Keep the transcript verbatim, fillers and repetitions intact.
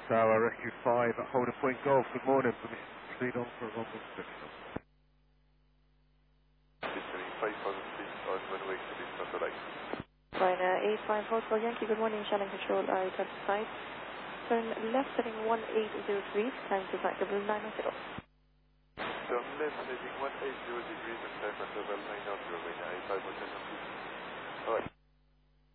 Tower Rescue five at Holder Point Golf. Good morning. Permission to proceed on for a wrong inspection. five thousand feet on runway to be centralized. Ryanair eight five Hotel Yankee, good morning, channel control, I touch side. Turn left heading one eight zero three, time to flight level nine zero. Turn left heading one eight zero degrees and time at level nine zero, Ryanair eight five Hotel Yankee. Alright.